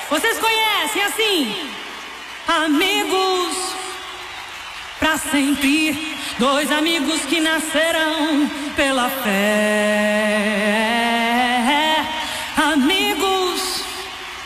Vocês conhecem assim? Amigos pra sempre, dois amigos que nascerão pela fé.